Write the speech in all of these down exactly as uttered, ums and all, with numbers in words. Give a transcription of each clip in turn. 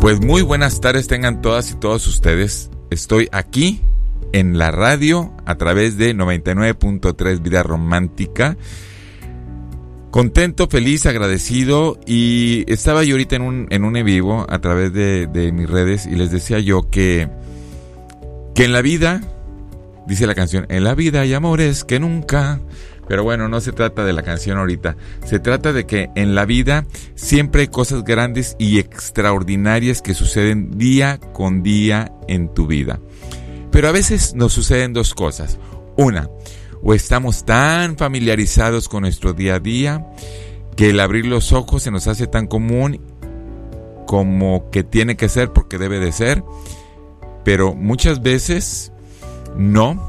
Pues muy buenas tardes tengan todas y todos ustedes. Estoy aquí en la radio a través de noventa y nueve punto tres Vida Romántica. Contento, feliz, agradecido, y estaba yo ahorita en un, en un en vivo a través de, de mis redes y les decía yo que, que en la vida, dice la canción, en la vida hay amores que nunca... Pero bueno, no se trata de la canción ahorita. Se trata de que en la vida siempre hay cosas grandes y extraordinarias que suceden día con día en tu vida. Pero a veces nos suceden dos cosas. Una, o estamos tan familiarizados con nuestro día a día que el abrir los ojos se nos hace tan común como que tiene que ser porque debe de ser. Pero muchas veces no.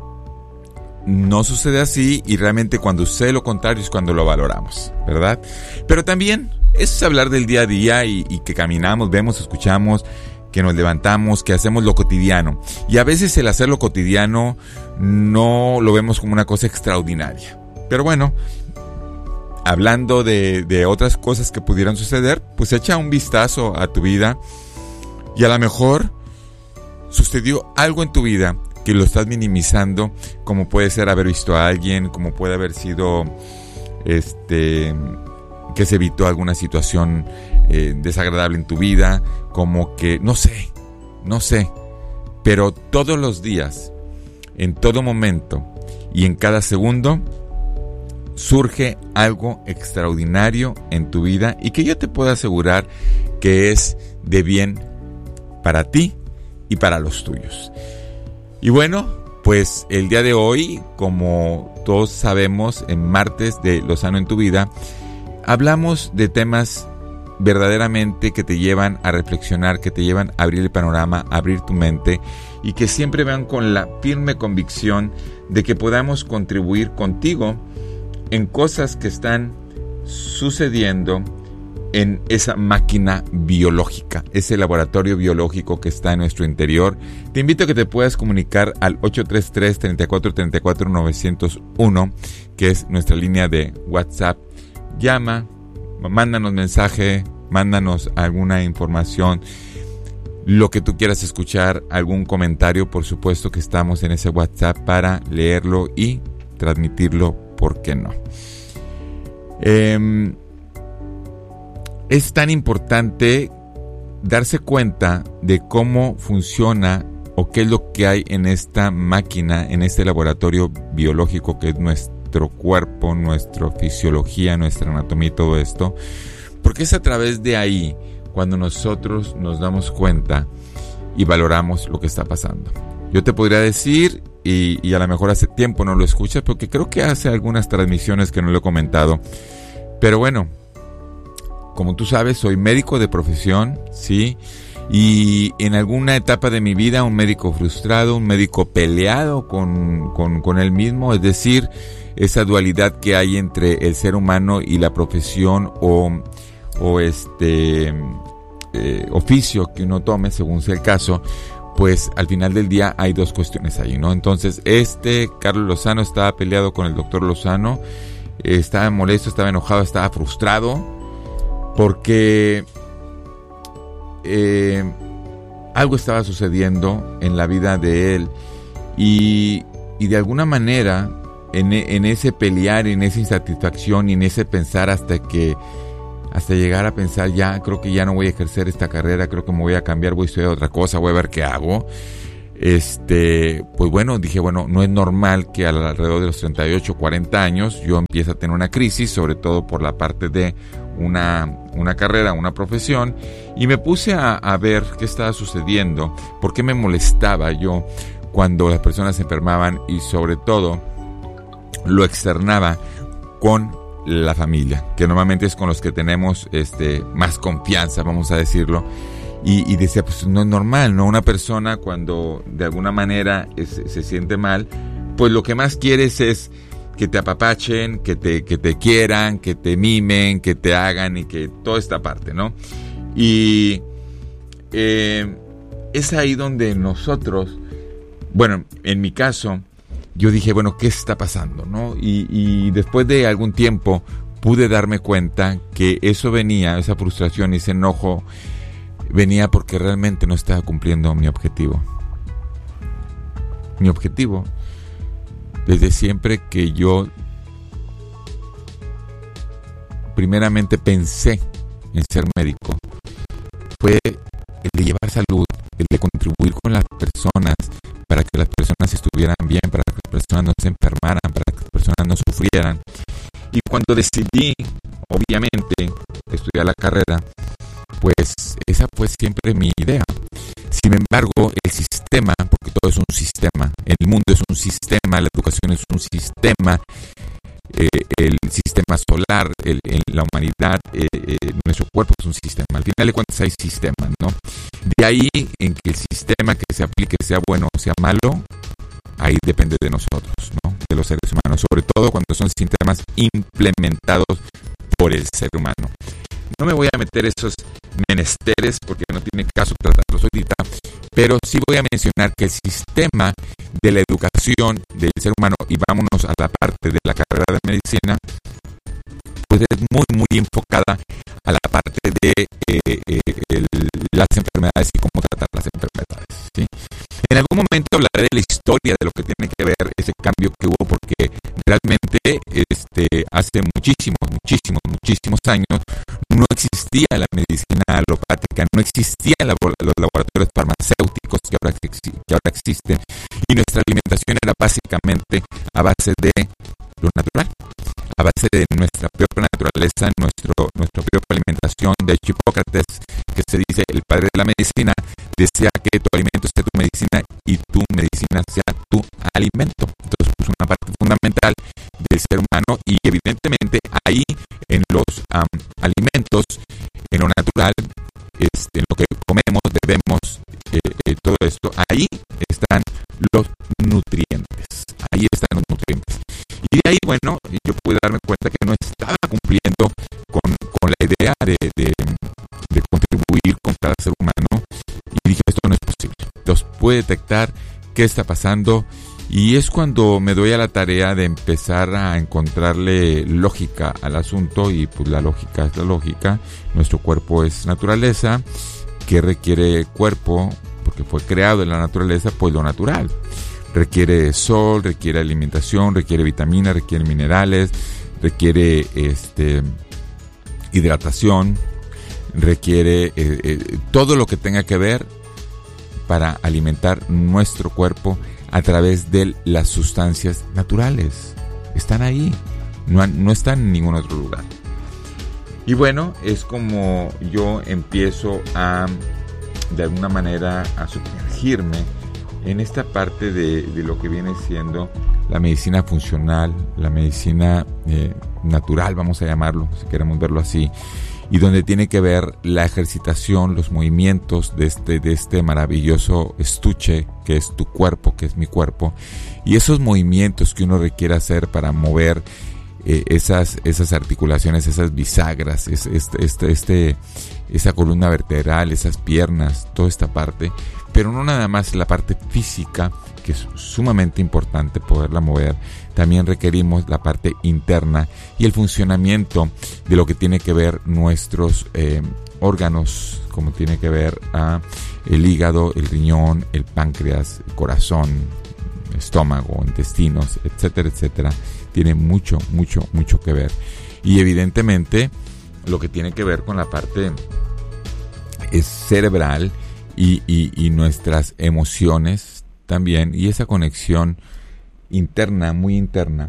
No sucede así, y realmente cuando sucede lo contrario es cuando lo valoramos, ¿verdad? Pero también eso es hablar del día a día y, y que caminamos, vemos, escuchamos, que nos levantamos, que hacemos lo cotidiano. Y a veces el hacer lo cotidiano no lo vemos como una cosa extraordinaria. Pero bueno, hablando de, de otras cosas que pudieran suceder, pues echa un vistazo a tu vida y a lo mejor sucedió algo en tu vida que lo estás minimizando, como puede ser haber visto a alguien, como puede haber sido este que se evitó alguna situación eh, desagradable en tu vida, como que, no sé, no sé, pero todos los días, en todo momento y en cada segundo, surge algo extraordinario en tu vida y que yo te puedo asegurar que es de bien para ti y para los tuyos. Y bueno, pues el día de hoy, como todos sabemos, en martes de Lo Sano en tu Vida, hablamos de temas verdaderamente que te llevan a reflexionar, que te llevan a abrir el panorama, a abrir tu mente, y que siempre van con la firme convicción de que podamos contribuir contigo en cosas que están sucediendo en esa máquina biológica, ese laboratorio biológico que está en nuestro interior. Te invito a que te puedas comunicar al ocho tres tres, tres cuatro tres cuatro, nueve cero uno, que es nuestra línea de WhatsApp. Llama, mándanos mensaje, mándanos alguna información, lo que tú quieras escuchar, algún comentario. Por supuesto que estamos en ese WhatsApp para leerlo y transmitirlo, ¿por qué no? Eh... Es tan importante darse cuenta de cómo funciona o qué es lo que hay en esta máquina, en este laboratorio biológico que es nuestro cuerpo, nuestra fisiología, nuestra anatomía y todo esto. Porque es a través de ahí cuando nosotros nos damos cuenta y valoramos lo que está pasando. Yo te podría decir, y, y a lo mejor hace tiempo no lo escuchas, porque creo que hace algunas transmisiones que no lo he comentado, pero bueno, como tú sabes, soy médico de profesión, ¿sí? Y en alguna etapa de mi vida, un médico frustrado, un médico peleado con, con, con él mismo, es decir, esa dualidad que hay entre el ser humano y la profesión o, o este eh, oficio que uno tome, según sea el caso, pues al final del día hay dos cuestiones ahí, ¿no? Entonces, este Carlos Lozano estaba peleado con el doctor Lozano, eh, estaba molesto, estaba enojado, estaba frustrado, porque eh, algo estaba sucediendo en la vida de él y, y de alguna manera en, en ese pelear, en esa insatisfacción y en ese pensar hasta que hasta llegar a pensar, ya creo que ya no voy a ejercer esta carrera, creo que me voy a cambiar, voy a estudiar otra cosa, voy a ver qué hago. Este, pues bueno, dije, bueno, no es normal que alrededor de los treinta y ocho, cuarenta años yo empiece a tener una crisis, sobre todo por la parte de una, una carrera, una profesión, y me puse a, a ver qué estaba sucediendo, por qué me molestaba yo cuando las personas se enfermaban y sobre todo lo externaba con la familia, que normalmente es con los que tenemos este, más confianza, vamos a decirlo. Y, y decía, pues no es normal, ¿no? Una persona cuando de alguna manera es, se siente mal, pues lo que más quieres es que te apapachen, que te, que te quieran, que te mimen, que te hagan y que toda esta parte, ¿no? Y eh, es ahí donde nosotros, bueno, en mi caso, yo dije, bueno, ¿qué está pasando, no? Y, y después de algún tiempo pude darme cuenta que eso venía, esa frustración y ese enojo, venía porque realmente no estaba cumpliendo mi objetivo. Mi objetivo, desde siempre que yo primeramente pensé en ser médico, fue el de llevar salud, el de contribuir con las personas para que las personas estuvieran bien, para que las personas no se enfermaran, para que las personas no sufrieran. Y cuando decidí, obviamente, estudiar la carrera, pues esa fue siempre mi idea. Sin embargo, el sistema, porque todo es un sistema, el mundo es un sistema, la educación es un sistema, eh, el sistema solar, el, el, la humanidad, eh, eh, nuestro cuerpo es un sistema. Al final de cuentas hay sistemas, ¿no? De ahí en que el sistema que se aplique, sea bueno o sea malo, ahí depende de nosotros, ¿no? De los seres humanos, sobre todo cuando son sistemas implementados por el ser humano. No me voy a meter esos menesteres porque no tiene caso tratarlos ahorita, pero sí voy a mencionar que el sistema de la educación del ser humano, y vámonos a la parte de la carrera de medicina, pues es muy, muy enfocada a la parte de eh, eh, el, las enfermedades y cómo tratar las enfermedades, ¿sí? En algún momento hablaré de la historia de lo que tiene que ver ese cambio que hubo, porque realmente este, hace muchísimos, muchísimos, muchísimos años no existía la medicina alopática, no existían la, los laboratorios farmacéuticos que ahora, que ahora existen, y nuestra alimentación era básicamente a base de lo natural, a base de nuestra propia naturaleza, nuestro, nuestra propia alimentación. De hecho, Hipócrates, que se dice el padre de la medicina, decía que tu alimento sea tu medicina y tu medicina sea tu alimento. Entonces, pues una parte fundamental del ser humano, y evidentemente ahí en los um, alimentos, en lo natural, este, en lo que comemos, bebemos, eh, eh, todo esto, ahí están los nutrientes, ahí están los nutrientes. Y de ahí, bueno, yo pude darme cuenta que no estaba cumpliendo con, con la idea de, de, de contribuir con cada ser humano, y dije, esto no es posible. Entonces pude detectar qué está pasando, y es cuando me doy a la tarea de empezar a encontrarle lógica al asunto, y pues la lógica es la lógica. Nuestro cuerpo es naturaleza. ¿Qué requiere cuerpo? Porque fue creado en la naturaleza, pues lo natural. Requiere sol, requiere alimentación, requiere vitaminas, requiere minerales, requiere este, hidratación, requiere eh, eh, todo lo que tenga que ver para alimentar nuestro cuerpo a través de las sustancias naturales. Están ahí, no, no están en ningún otro lugar. Y bueno, es como yo empiezo a, de alguna manera, a sumergirme en esta parte de, de lo que viene siendo la medicina funcional, la medicina eh, natural, vamos a llamarlo, si queremos verlo así, y donde tiene que ver la ejercitación, los movimientos de este, de este maravilloso estuche que es tu cuerpo, que es mi cuerpo, y esos movimientos que uno requiere hacer para mover eh, esas, esas articulaciones, esas bisagras, es, este, este, este, esa columna vertebral, esas piernas, toda esta parte, pero no nada más la parte física, que es sumamente importante poderla mover. También requerimos la parte interna y el funcionamiento de lo que tiene que ver nuestros eh, órganos, como tiene que ver a el hígado, el riñón, el páncreas, el corazón, estómago, intestinos, etcétera, etcétera. Tiene mucho, mucho, mucho que ver. Y evidentemente lo que tiene que ver con la parte es cerebral y, y, y nuestras emociones también, y esa conexión interna, muy interna,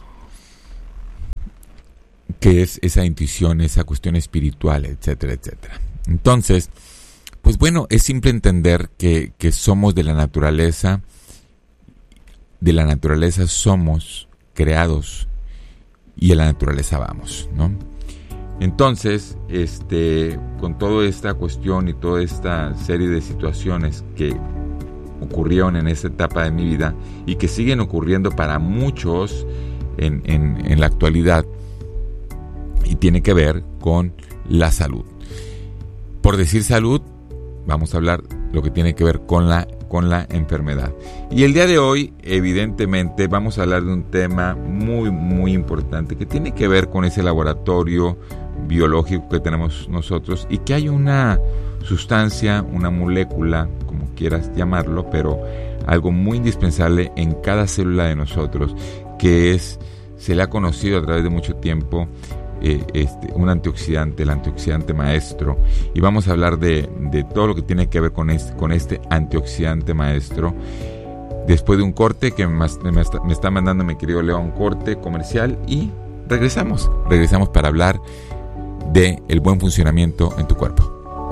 que es esa intuición, esa cuestión espiritual, etcétera, etcétera. Entonces, pues bueno, es simple entender que, que somos de la naturaleza, de la naturaleza somos creados y a la naturaleza vamos, ¿no? Entonces, este, con toda esta cuestión y toda esta serie de situaciones que ocurrieron en esta etapa de mi vida y que siguen ocurriendo para muchos en, en, en la actualidad, y tiene que ver con la salud. Por decir salud, vamos a hablar lo que tiene que ver con la, con la enfermedad. Y el día de hoy, evidentemente, vamos a hablar de un tema muy, muy importante que tiene que ver con ese laboratorio biológico que tenemos nosotros, y que hay una sustancia, una molécula, como quieras llamarlo, pero algo muy indispensable en cada célula de nosotros, que es, se le ha conocido a través de mucho tiempo, eh, este, un antioxidante, el antioxidante maestro. Y vamos a hablar de, de todo lo que tiene que ver con este, con este antioxidante maestro. Después de un corte que me, me, está, me está mandando mi querido Leo, un corte comercial, y regresamos, regresamos para hablar de el buen funcionamiento en tu cuerpo.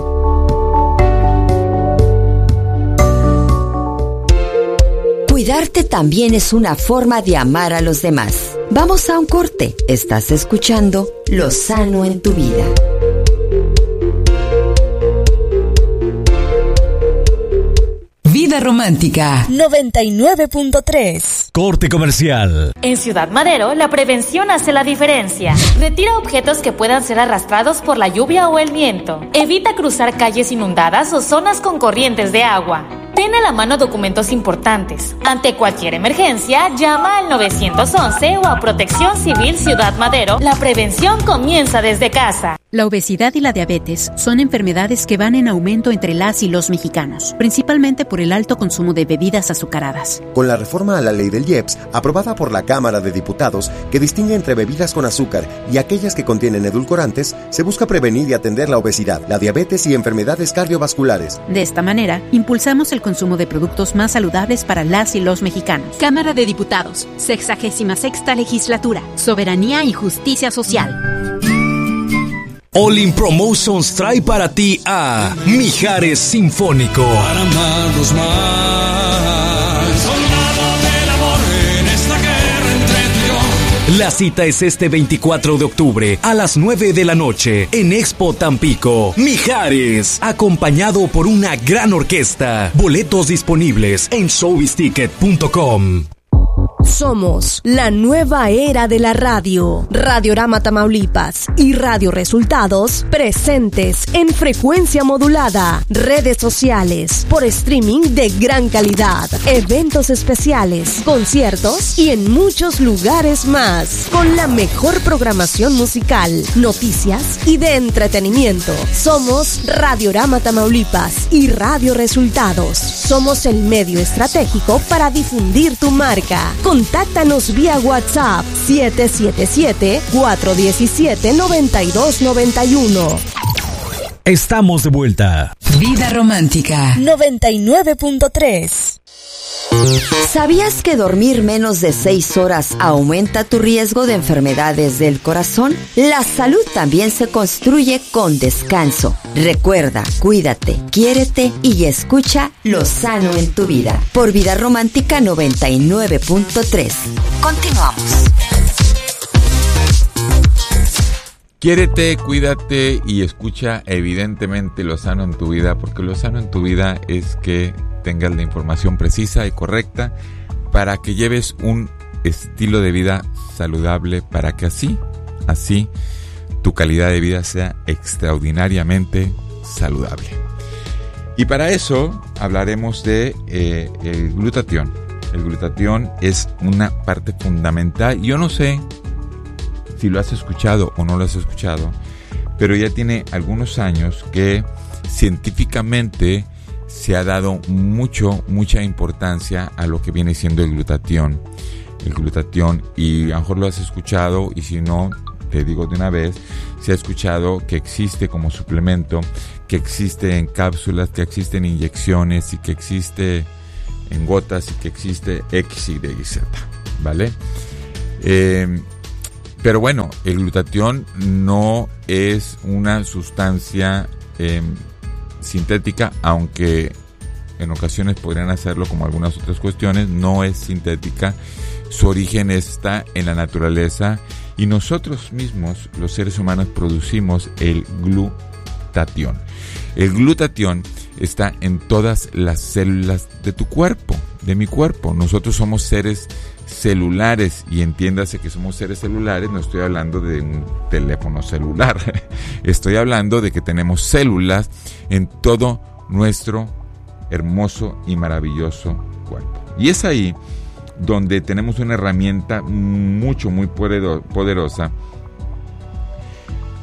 Cuidarte también es una forma de amar a los demás. Vamos a un corte. Estás escuchando Lo Sano en tu Vida. Vida Romántica noventa y nueve punto tres. Corte comercial. En Ciudad Madero, la prevención hace la diferencia. Retira objetos que puedan ser arrastrados por la lluvia o el viento. Evita cruzar calles inundadas o zonas con corrientes de agua. Ten a la mano documentos importantes. Ante cualquier emergencia, llama al nueve once o a Protección Civil Ciudad Madero. La prevención comienza desde casa. La obesidad y la diabetes son enfermedades que van en aumento entre las y los mexicanos, principalmente por el alto consumo de bebidas azucaradas. Con la reforma a la ley del I E P S, aprobada por la Cámara de Diputados, que distingue entre bebidas con azúcar y aquellas que contienen edulcorantes, se busca prevenir y atender la obesidad, la diabetes y enfermedades cardiovasculares. De esta manera, impulsamos el consumo de productos más saludables para las y los mexicanos. Cámara de Diputados, sexagésima sexta legislatura, Soberanía y Justicia Social. All In Promotions trae para ti a Mijares Sinfónico. Para amarnos más, soldado del amor en esta guerra entre tú y yo. La cita es este veinticuatro de octubre a las nueve de la noche en Expo Tampico. Mijares, acompañado por una gran orquesta. Boletos disponibles en showbiz ticket punto com. Somos la nueva era de la radio. Radiorama Tamaulipas y Radio Resultados presentes en frecuencia modulada, redes sociales, por streaming de gran calidad, eventos especiales, conciertos y en muchos lugares más, con la mejor programación musical, noticias y de entretenimiento. Somos Radiorama Tamaulipas y Radio Resultados. Somos el medio estratégico para difundir tu marca. Contáctanos vía WhatsApp siete siete siete, cuatro uno siete, nueve dos nueve uno. Estamos de vuelta. Vida Romántica noventa y nueve punto tres. ¿Sabías que dormir menos de seis horas aumenta tu riesgo de enfermedades del corazón? La salud también se construye con descanso. Recuerda, cuídate, quiérete y escucha Lo Sano en tu Vida por Vida Romántica noventa y nueve punto tres. Continuamos. Quiérete, cuídate y escucha evidentemente Lo Sano en tu Vida, porque lo sano en tu vida es que tengas la información precisa y correcta para que lleves un estilo de vida saludable, para que así, así tu calidad de vida sea extraordinariamente saludable. Y para eso hablaremos de eh, el glutatión. El glutatión es una parte fundamental. Yo no sé si lo has escuchado o no lo has escuchado, pero ya tiene algunos años que científicamente se ha dado mucho, mucha importancia a lo que viene siendo el glutatión. El glutatión, y a lo mejor lo has escuchado, y si no, te digo de una vez, se ha escuchado que existe como suplemento, que existe en cápsulas, que existe en inyecciones, y que existe en gotas, y que existe X, Y, Z, ¿vale? Eh, pero bueno, el glutatión no es una sustancia eh, sintética, aunque en ocasiones podrían hacerlo como algunas otras cuestiones. No es sintética, su origen está en la naturaleza y nosotros mismos, los seres humanos, producimos el glutatión. El glutatión está en todas las células de tu cuerpo, de mi cuerpo. Nosotros somos seres celulares, y entiéndase que somos seres celulares, no estoy hablando de un teléfono celular, estoy hablando de que tenemos células en todo nuestro hermoso y maravilloso cuerpo. Y es ahí donde tenemos una herramienta mucho, muy poderosa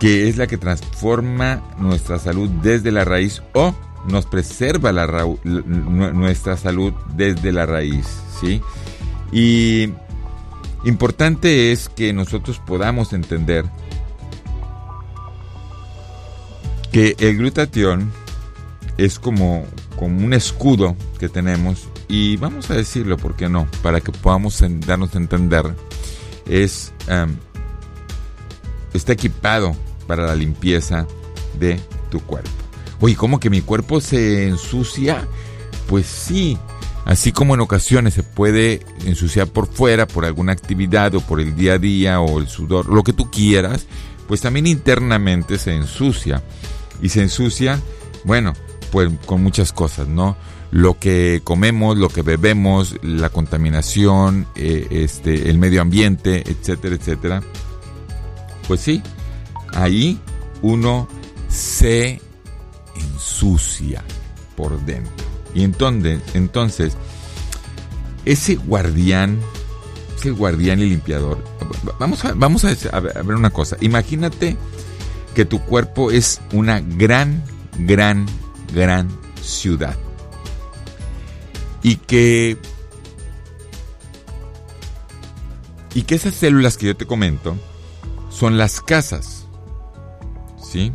que es la que transforma nuestra salud desde la raíz o nos preserva la ra- nuestra salud desde la raíz, ¿sí? Y importante es que nosotros podamos entender que el glutatión es como, como un escudo que tenemos, y vamos a decirlo, ¿por qué no? Para que podamos en, darnos a entender, es um, está equipado para la limpieza de tu cuerpo. Oye, ¿cómo que mi cuerpo se ensucia? Pues sí, así como en ocasiones se puede ensuciar por fuera, por alguna actividad o por el día a día o el sudor, lo que tú quieras, pues también internamente se ensucia. Y se ensucia, bueno, pues con muchas cosas, ¿no? Lo que comemos, lo que bebemos, la contaminación, eh, este, el medio ambiente, etcétera, etcétera. Pues sí, ahí uno se ensucia por dentro. Y entonces, entonces ese guardián, ese guardián y limpiador, vamos a, vamos a, a ver una cosa. Imagínate que tu cuerpo es una gran, gran, gran ciudad. Y que, y que esas células que yo te comento son las casas, ¿sí?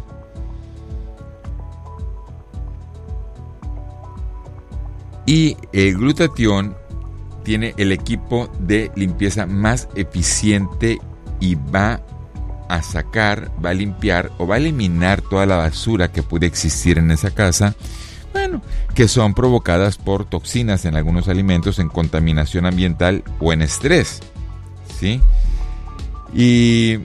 Y el glutatión tiene el equipo de limpieza más eficiente y va a sacar, va a limpiar o va a eliminar toda la basura que puede existir en esa casa, bueno, que son provocadas por toxinas en algunos alimentos, en contaminación ambiental o en estrés, ¿sí? Y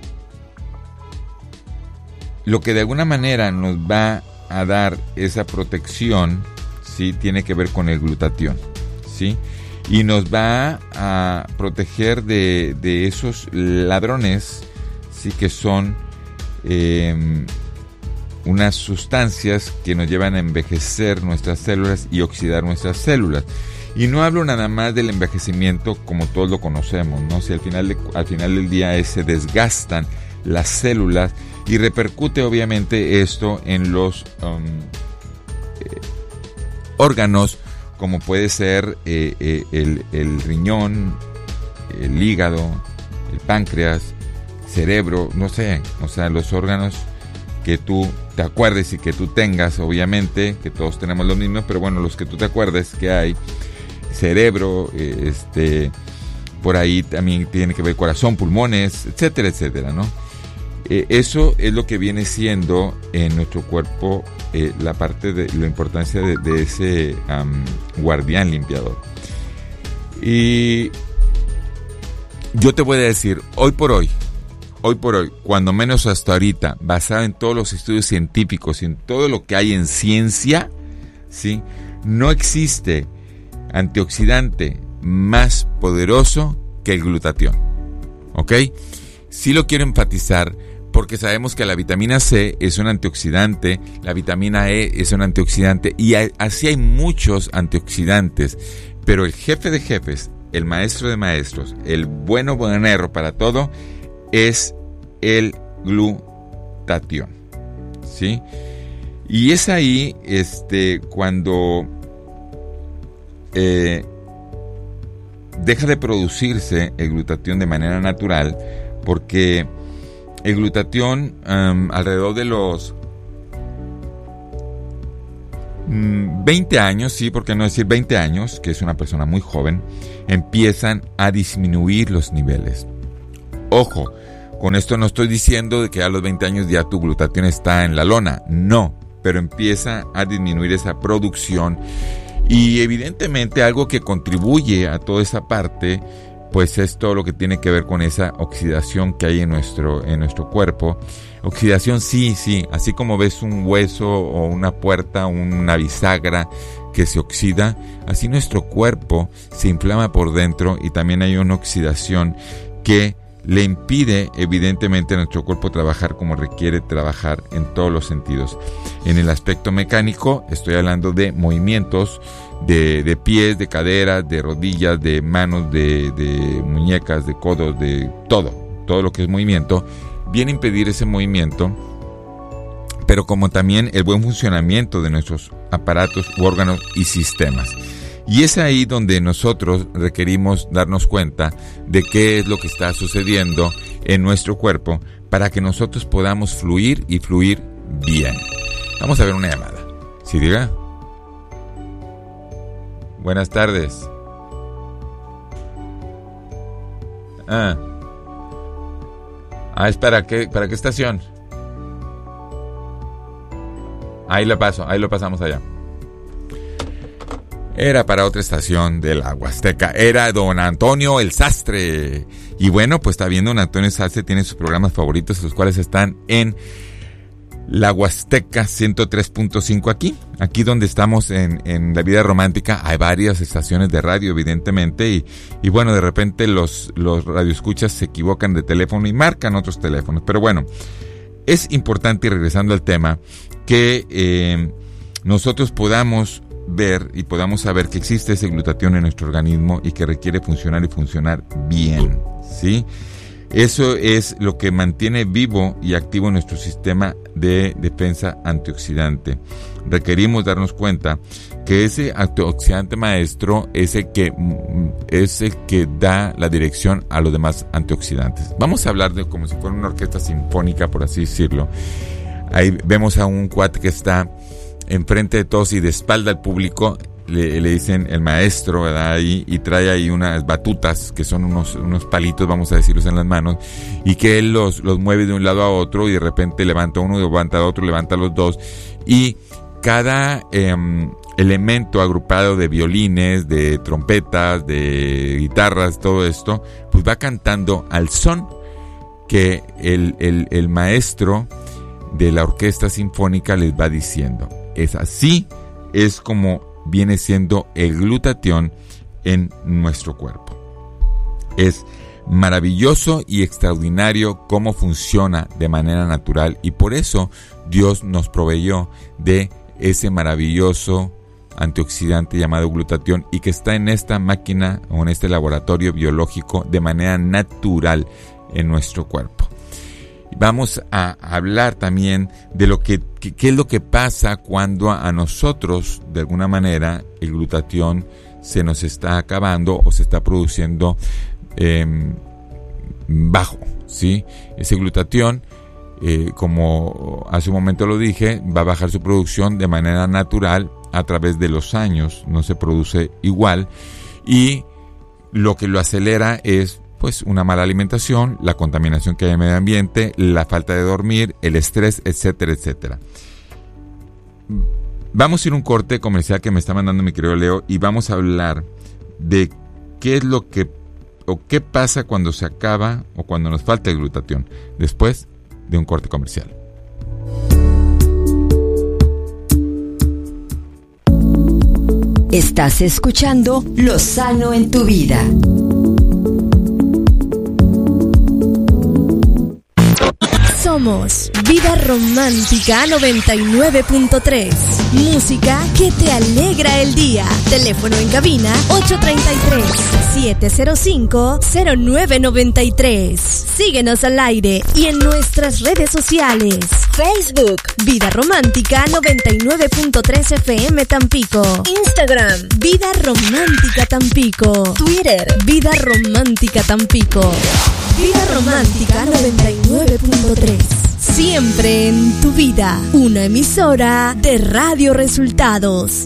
lo que de alguna manera nos va a dar esa protección, ¿sí? Tiene que ver con el glutatión, ¿sí? Y nos va a proteger de, de esos ladrones, ¿sí? Que son eh, unas sustancias que nos llevan a envejecer nuestras células y oxidar nuestras células. Y no hablo nada más del envejecimiento como todos lo conocemos, ¿no? Si al final, de, al final del día es, se desgastan las células y repercute obviamente esto en los um, eh, órganos, como puede ser eh, eh, el, el riñón, el hígado, el páncreas, cerebro, no sé, o sea, los órganos que tú te acuerdes y que tú tengas, obviamente, que todos tenemos los mismos, pero bueno, los que tú te acuerdes que hay, cerebro, eh, este, por ahí también tiene que ver corazón, pulmones, etcétera, etcétera, ¿no? Eh, eso es lo que viene siendo en nuestro cuerpo eh, la parte de la importancia de, de ese um, guardián limpiador. Y yo te voy a decir, hoy por hoy, hoy por hoy, cuando menos hasta ahorita, basado en todos los estudios científicos y en todo lo que hay en ciencia, ¿sí? No existe antioxidante más poderoso que el glutatión, ¿ok? Sí lo quiero enfatizar porque sabemos que la vitamina C es un antioxidante, la vitamina E es un antioxidante y así hay muchos antioxidantes, pero el jefe de jefes, el maestro de maestros, el bueno buenero para todo, es el glutatión, ¿sí? Y es ahí este, cuando eh, deja de producirse el glutatión de manera natural, porque el glutatión um, alrededor de los um, veinte años, sí, por qué no decir veinte años, que es una persona muy joven, empiezan a disminuir los niveles. Ojo, con esto no estoy diciendo de que a los veinte años ya tu glutatión está en la lona, no, pero empieza a disminuir esa producción y evidentemente algo que contribuye a toda esa parte, pues es todo lo que tiene que ver con esa oxidación que hay en nuestro, en nuestro cuerpo. Oxidación sí, sí, así como ves un hueso o una puerta, una bisagra que se oxida, así nuestro cuerpo se inflama por dentro y también hay una oxidación que le impide evidentemente a nuestro cuerpo trabajar como requiere trabajar en todos los sentidos. En el aspecto mecánico estoy hablando de movimientos de, de pies, de caderas, de rodillas, de manos, de, de muñecas, de codos, de todo, todo lo que es movimiento, viene a impedir ese movimiento pero como también el buen funcionamiento de nuestros aparatos, órganos y sistemas. Y es ahí donde nosotros requerimos darnos cuenta de qué es lo que está sucediendo en nuestro cuerpo para que nosotros podamos fluir y fluir bien. Vamos a ver una llamada. ¿Sí, diga? Buenas tardes. Ah. Ah, ¿es para qué, para qué estación? Ahí lo paso, ahí lo pasamos allá. Era para otra estación de la Huasteca. Era don Antonio el Sastre. Y bueno, pues está viendo, don Antonio el Sastre tiene sus programas favoritos, los cuales están en la Huasteca ciento tres punto cinco aquí. Aquí donde estamos en, en La Vida Romántica hay varias estaciones de radio, evidentemente. Y, y bueno, de repente los, los radioescuchas se equivocan de teléfono y marcan otros teléfonos. Pero bueno, es importante, y regresando al tema, que eh, nosotros podamos ver y podamos saber que existe ese glutatión en nuestro organismo y que requiere funcionar y funcionar bien, ¿sí? Eso es lo que mantiene vivo y activo nuestro sistema de defensa antioxidante. Requerimos darnos cuenta que ese antioxidante maestro es el que, es el que da la dirección a los demás antioxidantes. Vamos a hablar de como si fuera una orquesta sinfónica, por así decirlo. Ahí vemos a un cuate que está enfrente de todos y de espalda al público, le, le dicen el maestro, ¿verdad? Y, y trae ahí unas batutas, que son unos, unos palitos, vamos a decirlos, en las manos, y que él los, los mueve de un lado a otro, y de repente levanta uno, levanta a otro, levanta a los dos, y cada eh, elemento agrupado de violines, de trompetas, de guitarras, todo esto, pues va cantando al son que el, el, el maestro de la orquesta sinfónica les va diciendo. Es así, es como viene siendo el glutatión en nuestro cuerpo. Es maravilloso y extraordinario cómo funciona de manera natural, y por eso Dios nos proveyó de ese maravilloso antioxidante llamado glutatión, y que está en esta máquina o en este laboratorio biológico de manera natural en nuestro cuerpo. Vamos a hablar también de lo que, que, qué es lo que pasa cuando a, a nosotros, de alguna manera, el glutatión se nos está acabando o se está produciendo eh, bajo, ¿sí? Ese glutatión, eh, como hace un momento lo dije, va a bajar su producción de manera natural a través de los años, no se produce igual, y lo que lo acelera es pues una mala alimentación, la contaminación que hay en el medio ambiente, la falta de dormir, el estrés, etcétera, etcétera. Vamos a ir a un corte comercial que me está mandando mi querido Leo, y vamos a hablar de qué es lo que o qué pasa cuando se acaba o cuando nos falta el glutatión, después de un corte comercial. Estás escuchando Lo Sano en tu Vida. Somos Vida Romántica noventa y nueve punto tres. Música que te alegra el día. Teléfono en cabina ocho tres tres, siete cero cinco, cero nueve nueve tres. Síguenos al aire y en nuestras redes sociales. Facebook Vida Romántica noventa y nueve punto tres F M Tampico. Instagram Vida Romántica Tampico. Twitter Vida Romántica Tampico. Vida Romántica noventa y nueve punto tres. Siempre en tu vida. Una emisora de Radio Resultados.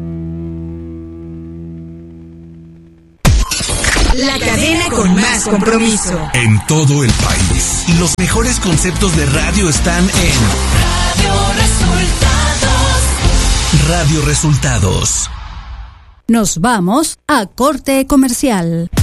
La cadena con más compromiso. En todo el país. Y los mejores conceptos de radio están en Radio Resultados. Radio Resultados. Nos vamos a corte comercial.